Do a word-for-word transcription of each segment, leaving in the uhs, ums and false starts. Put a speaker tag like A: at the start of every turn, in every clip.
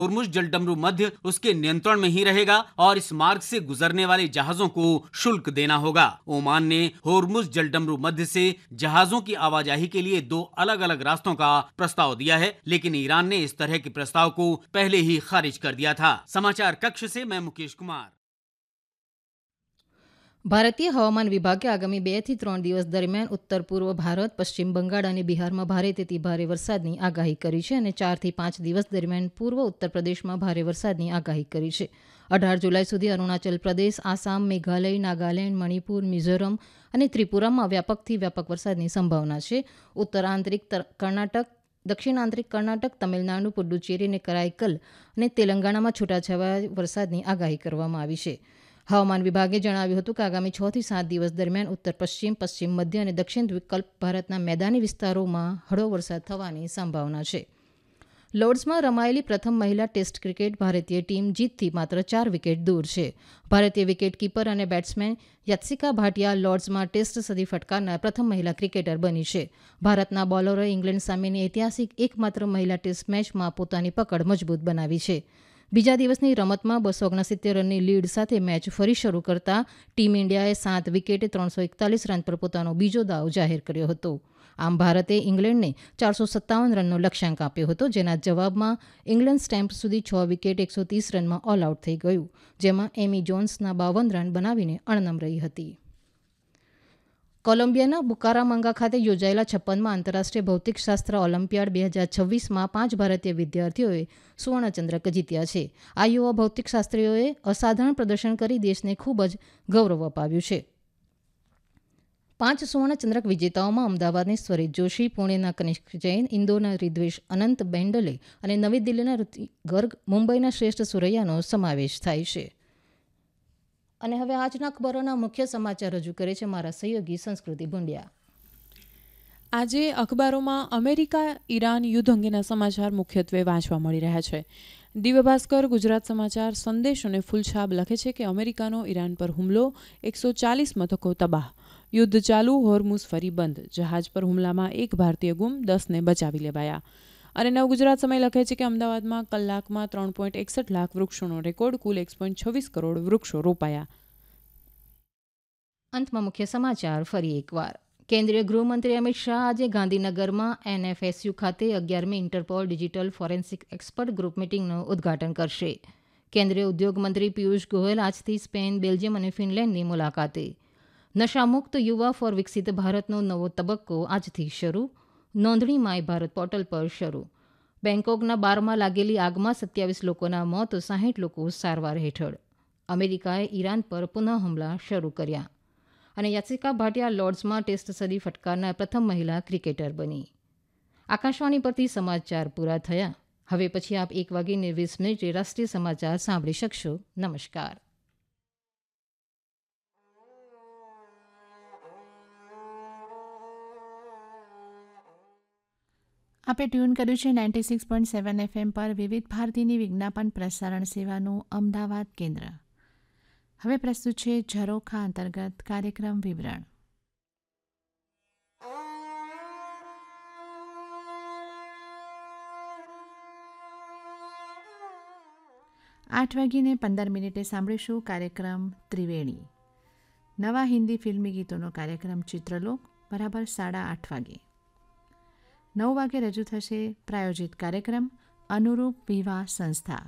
A: होर्मुज जलडमरू मध्य उसके नियंत्रण में ही रहेगा और इस मार्ग से गुजरने वाले जहाजों को शुल्क देना होगा। ओमान ने होर्मुज जलडमरू मध्य से जहाजों की आवाजाही के लिए दो अलग अलग रास्तों का प्रस्ताव दिया है, लेकिन ईरान ने इस तरह के प्रस्ताव को पहले ही खारिज कर दिया था। समाचार कक्ष से मैं मुकेश कुमार।
B: ભારતીય હવામાન વિભાગે આગામી બે થી ત્રણ દિવસ દરમિયાન ઉત્તર પૂર્વ ભારત, પશ્ચિમ બંગાળ અને બિહારમાં ભારેથી ભારે વરસાદની આગાહી કરી છે અને ચારથી પાંચ દિવસ દરમિયાન પૂર્વ ઉત્તર પ્રદેશમાં ભારે વરસાદની આગાહી કરી છે. અઢાર જુલાઈ સુધી અરુણાચલ પ્રદેશ, આસામ, મેઘાલય, નાગાલેન્ડ, મણિપુર, મિઝોરમ અને ત્રિપુરામાં વ્યાપકથી વ્યાપક વરસાદની સંભાવના છે. ઉત્તર આંતરિક કર્ણાટક, દક્ષિણ આંતરિક કર્ણાટક, તમિલનાડુ, પુડુચેરી અને કરાઈકલ અને તેલંગાણામાં છૂટાછવાયા વરસાદની આગાહી કરવામાં આવી છે. હવામાન વિભાગે જણાવ્યું હતું કે આગામી છ થી સાત દિવસ દરમિયાન ઉત્તર પશ્ચિમ, પશ્ચિમ મધ્ય અને દક્ષિણ દ્વીપકલ્પ ભારતના મેદાની વિસ્તારોમાં હળવો વરસાદ થવાની સંભાવના છે. લોર્ડ્સમાં રમાયેલી પ્રથમ મહિલા ટેસ્ટ ક્રિકેટ ભારતીય ટીમ જીતથી માત્ર ચાર વિકેટ દૂર છે. ભારતીય વિકેટ કીપર અને બેટ્સમેન યાત્સિકા ભાટિયા લોર્ડ્સમાં ટેસ્ટ સદી ફટકારનાર પ્રથમ મહિલા ક્રિકેટર બની છે. ભારતના બોલરોએ ઇંગ્લેન્ડ સામેની ઐતિહાસિક એકમાત્ર મહિલા ટેસ્ટ મેચમાં પોતાની પકડ મજબૂત બનાવી છે. બીજા દિવસની રમતમાં બસો ઓગણસિત્તેર રનની લીડ સાથે મેચ ફરી શરૂ કરતા ટીમ ઇન્ડિયાએ સાત વિકેટે ત્રણસો એકતાલીસ રન પર પોતાનો બીજો દાવ જાહેર કર્યો હતો. આમ ભારતે ઇંગ્લેન્ડને ચારસો સત્તાવન રનનો લક્ષ્યાંક આપ્યો હતો, જેના જવાબમાં ઇંગ્લેન્ડ સ્ટેમ્પ સુધી છ વિકેટ એકસો ત્રીસ રનમાં ઓલ આઉટ થઈ ગયું, જેમાં એમી જોન્સના બાવન રન બનાવીને અણનમ રહી હતી. કોલંબિયાના બુકારામાંગા ખાતે યોજાયેલા છપ્પનમાં આંતરરાષ્ટ્રીય ભૌતિકશાસ્ત્ર ઓલિમ્પિયાડ બે હજાર છવ્વીસમાં પાંચ ભારતીય વિદ્યાર્થીઓએ સુવર્ણચંદ્રક જીત્યા છે. આ યુવા ભૌતિકશાસ્ત્રીઓએ અસાધારણ પ્રદર્શન કરી દેશને ખૂબ જ ગૌરવ અપાવ્યું છે. પાંચ સુવર્ણચંદ્રક વિજેતાઓમાં અમદાવાદની સ્વરિત જોશી, પુણેના કનિષ્ક જૈન, ઇન્દોરના રિદ્વેશ અનંત બેન્ડલે અને નવી દિલ્હીના ઋતિ ગર્ગ, મુંબઈના શ્રેષ્ઠ સુરૈયાનો સમાવેશ થાય છે. અને હવે આજના અખબારોના મુખ્ય સમાચાર રજૂ કરે છે મારા સહયોગી સંસ્કૃતિ ભુંડિયા.
C: આજે અખબારોમાં અમેરિકા ઈરાન યુદ્ધ અંગેના સમાચાર મુખ્યત્વે વાંચવા મળી રહ્યા છે. દિવ્ય ભાસ્કર, ગુજરાત સમાચાર, સંદેશ અને ફૂલછાપ લખે છે કે અમેરિકાનો ઈરાન પર હુમલો, એકસો ચાલીસ મથકો તબાહ, યુદ્ધ ચાલુ, હોર્મુઝ ફરી બંધ, જહાજ પર હુમલામાં એક ભારતીય ગુમ, દસને બચાવી લેવાયા. અને નવ ગુજરાત સમય લખે છે કે અમદાવાદમાં કલાકમાં ત્રણ પોઈન્ટ એકસઠ લાખ વૃક્ષોનો રેકોર્ડ, કુલ એક પોઈન્ટ છવ્વીસ કરોડ વૃક્ષો રોપાયા.
B: અંતમાં મુખ્ય સમાચાર ફરી એકવાર. કેન્દ્રીય ગૃહમંત્રી અમિત શાહ આજે ગાંધીનગરમાં એનએફએસયુ ખાતે અગિયારમી Interpol digital forensic expert group મિટિંગનું ઉદઘાટન કરશે. કેન્દ્રીય ઉદ્યોગ મંત્રી પિયુષ ગોયલ આજથી સ્પેન, બેલ્જિયમ અને ફિનલેન્ડની મુલાકાતે. નશામુક્ત યુવા ફોર વિકસિત ભારતનો નવો તબક્કો આજથી શરૂ, નોંધણી માય ભારત પોર્ટલ પર શરૂ. બેંકોકના બારમાં લાગેલી આગમાં સત્યાવીસ લોકોના મોત, સાહીઠ લોકો સારવાર હેઠળ. અમેરિકાએ ઈરાન પર પુનઃ હુમલા શરૂ કર્યા. અને યાત્સિકા ભાટિયા લોર્ડ્સમાં ટેસ્ટ સદી ફટકારનાર પ્રથમ મહિલા ક્રિકેટર બની. આકાશવાણી પરથી સમાચાર પૂરા થયા. હવે પછી આપ એક વાગીને વીસ મિનિટે રાષ્ટ્રીય સમાચાર સાંભળી શકશો. નમસ્કાર.
D: આપે ટ્યુન કર્યું છે ninety six point seven FM પર વિવિધ ભારતીની વિજ્ઞાપન પ્રસારણ સેવાનું અમદાવાદ કેન્દ્ર. હવે પ્રસ્તુત છે ઝરોખા અંતર્ગત કાર્યક્રમ વિવરણ. આઠ વાગીને પંદર મિનિટે સાંભળીશું કાર્યક્રમ ત્રિવેણી. નવા હિન્દી ફિલ્મી ગીતોનો કાર્યક્રમ ચિત્રલોક બરાબર સાડા આઠ વાગે. નવ વાગે રજૂ થશે પ્રાયોજિત કાર્યક્રમ અનુરૂપ વિવાહ સંસ્થા.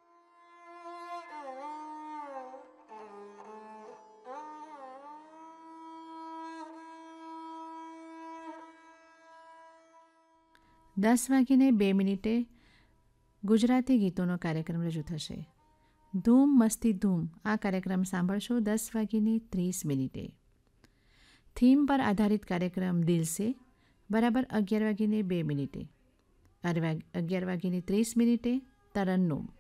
D: દસ વાગીને બે મિનિટે ગુજરાતી ગીતોનો કાર્યક્રમ રજૂ થશે. ધૂમ મસ્તી ધૂમ આ કાર્યક્રમ સાંભળશો દસ વાગીને ત્રીસ મિનિટે. થીમ પર આધારિત કાર્યક્રમ દિલસે બરાબર અગિયાર વાગીને બે મિનિટે. અગિયાર વાગીને ત્રીસ મિનિટે તરન્નુમ.